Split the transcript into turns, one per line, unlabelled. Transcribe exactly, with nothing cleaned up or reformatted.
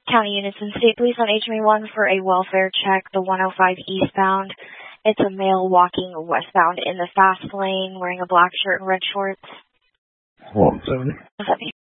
County units and state police on H M A one for a welfare check, the one oh five eastbound. It's a male walking westbound in the fast lane wearing a black shirt and red shorts.
Hold on, seventy.
seventy.